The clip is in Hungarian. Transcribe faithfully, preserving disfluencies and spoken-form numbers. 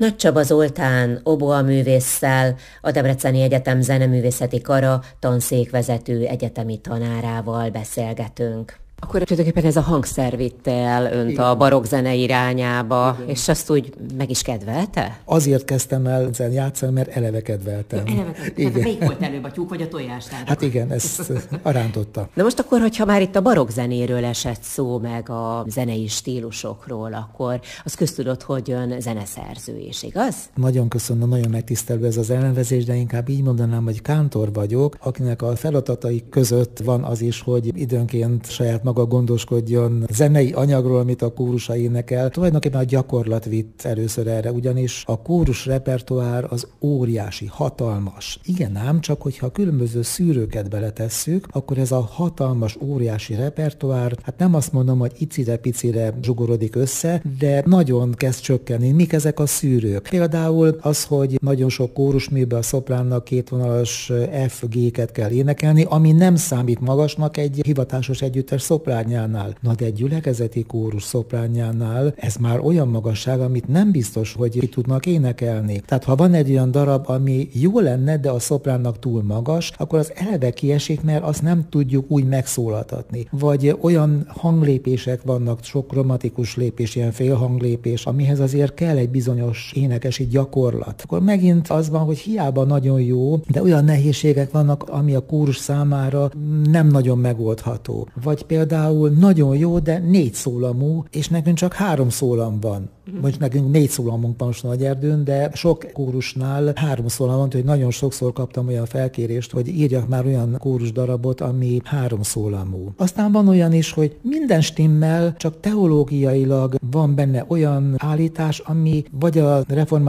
Nagy Csaba Zoltán oboaművésszel, a Debreceni Egyetem Zeneművészeti Kara tanszékvezető egyetemi tanárával beszélgetünk. Akkor tulajdonképpen ez a hangszer vitte el önt Igen. a barokk zene irányába, Igen. és azt úgy meg is kedvelte? Azért kezdtem el játszani, mert eleve kedveltem. Ja, eleve kedveltem. Hát melyik volt előbb, a tyúk vagy a tojás? Hát igen, ezt arántotta. De most akkor, hogyha már itt a barokk zenéről esett szó, meg a zenei stílusokról, akkor az köztudott, hogy ön zeneszerző is, igaz? Nagyon köszönöm, nagyon megtisztelő ez az elnevezés, de inkább így mondanám, hogy kántor vagyok, akinek a feladatai között van az is, hogy időnként saját maga gondoskodjon zenei anyagról, amit a kórusai énekel. Tulajdonképpen a gyakorlat vitt először erre, ugyanis a kórus repertoár az óriási, hatalmas. Igen ám, csak hogyha különböző szűrőket beletesszük, akkor ez a hatalmas, óriási repertoár, hát nem azt mondom, hogy icire-picire zsugorodik össze, de nagyon kezd csökkenni. Mik ezek a szűrők? Például az, hogy nagyon sok kórusműben a szopránnak kétvonalas F G-ket kell énekelni, ami nem számít magasnak egy hivatásos együttes szoprányánál. Na de egy gyülekezeti kórus szoprányánál ez már olyan magasság, amit nem biztos, hogy ki tudnak énekelni. Tehát ha van egy olyan darab, ami jó lenne, de a szopránnak túl magas, akkor az eleve kiesik, mert azt nem tudjuk úgy megszólaltatni. Vagy olyan hanglépések vannak, sok kromatikus lépés, ilyen félhanglépés, amihez azért kell egy bizonyos énekesi gyakorlat. Akkor megint az van, hogy hiába nagyon jó, de olyan nehézségek vannak, ami a kórus számára nem nagyon megoldható. Vagy például nagyon jó, de négy szólamú, és nekünk csak három szólam van. Most nekünk négy szólamunk van most Nagyerdőn, de sok kórusnál három szólam van, hogy nagyon sokszor kaptam olyan felkérést, hogy írjak már olyan kórus darabot, ami három szólamú. Aztán van olyan is, hogy minden stimmel, csak teológiailag van benne olyan állítás, ami vagy a református